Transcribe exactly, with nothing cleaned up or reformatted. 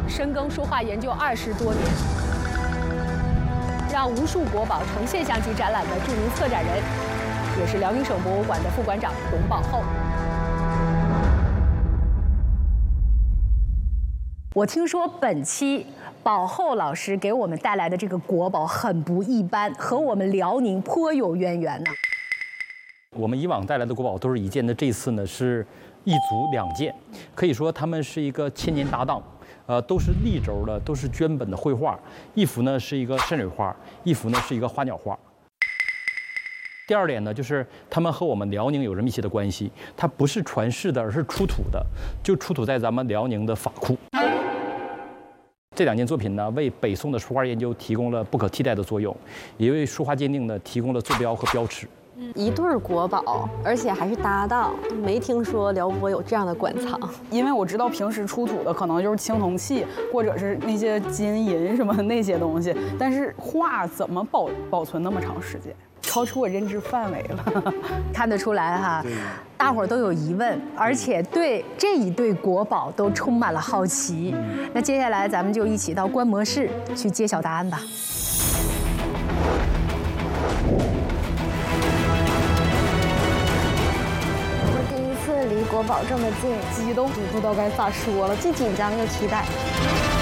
深耕书画研究二十多年，让无数国宝呈现象级展览的著名策展人，也是辽宁省博物馆的副馆长董宝厚。我听说本期宝厚老师给我们带来的这个国宝很不一般，和我们辽宁颇有渊源呢。 我们以往带来的国宝都是一件的，这次呢是一组两件，可以说他们是一个千年搭档。呃，都是立轴的，都是绢本的绘画。一幅呢是一个山水画，一幅呢是一个花鸟画。第二点呢，就是他们和我们辽宁有着密切的关系，它不是传世的，而是出土的，就出土在咱们辽宁的法库。这两件作品呢，为北宋的书画研究提供了不可替代的作用，也为书画鉴定呢提供了坐标和标尺。 一对儿国宝，而且还是搭档，没听说辽博有这样的馆藏。 因为我知道平时出土的可能就是青铜器，或者是那些金银什么那些东西，但是画怎么保保存那么长时间，超出我认知范围了。 看得出来哈，大伙儿都有疑问，而且对这一对国宝都充满了好奇。那接下来咱们就一起到观摩室去揭晓答案吧。 离国宝这么近， 激动，不知道该咋说了，既紧张又期待。